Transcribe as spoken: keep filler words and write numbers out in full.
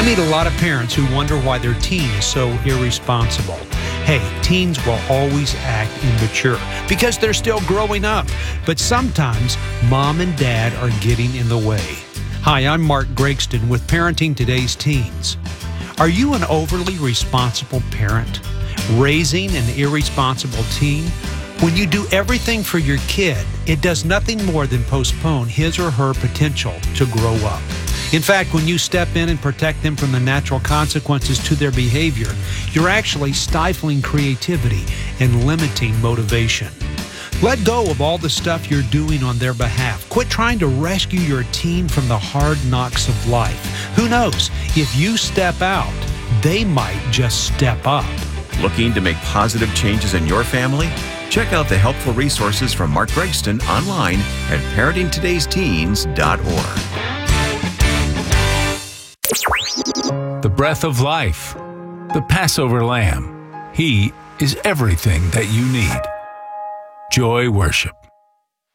I meet a lot of parents who wonder why their teen is so irresponsible. Hey, teens will always act immature because they're still growing up. But sometimes mom and dad are getting in the way. Hi, I'm Mark Gregston with Parenting Today's Teens. Are you an overly responsible parent? Raising an irresponsible teen? When you do everything for your kid, it does nothing more than postpone his or her potential to grow up. In fact, when you step in and protect them from the natural consequences to their behavior, you're actually stifling creativity and limiting motivation. Let go of all the stuff you're doing on their behalf. Quit trying to rescue your teen from the hard knocks of life. Who knows? If you step out, they might just step up. Looking to make positive changes in your family? Check out the helpful resources from Mark Gregston online at parenting todays teens dot org. The breath of life, the Passover Lamb. He is everything that you need. Joy Worship.